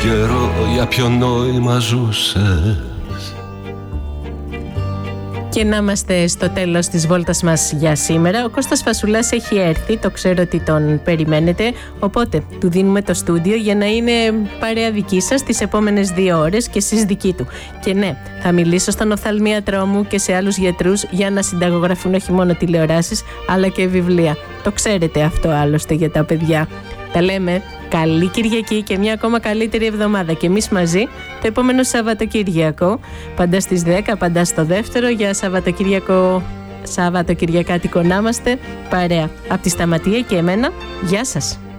καιρό για ποιο νόημα ζούσες. Και να είμαστε στο τέλος της βόλτας μας για σήμερα. Ο Κώστας Φασουλάς έχει έρθει, το ξέρω ότι τον περιμένετε, οπότε του δίνουμε το στούντιο για να είναι παρέα δική σας τις επόμενες 2 ώρες και εσείς δική του. Και ναι, θα μιλήσω στον οφθαλμίατρό μου και σε άλλους γιατρούς για να συνταγογραφούν όχι μόνο τηλεοράσεις αλλά και βιβλία. Το ξέρετε αυτό άλλωστε για τα παιδιά. Τα λέμε. Καλή Κυριακή και μια ακόμα καλύτερη εβδομάδα. Και εμείς μαζί το επόμενο Σαββατοκύριακο. Πάντα στις 10, πάντα στο δεύτερο. Για Σαββατοκυριακάτικο να είμαστε παρέα. Από τη Σταματία και εμένα, γεια σας.